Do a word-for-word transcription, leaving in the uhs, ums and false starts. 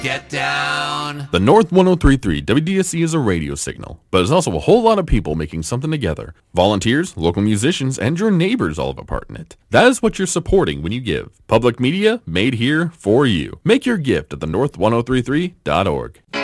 Get down. The North one oh three point three W D S C is a radio signal, but there's also a whole lot of people making something together. Volunteers, local musicians, and your neighbors all have a part in it. That is what you're supporting when you give. Public media made here for you. Make your gift at the north ten thirty-three dot org.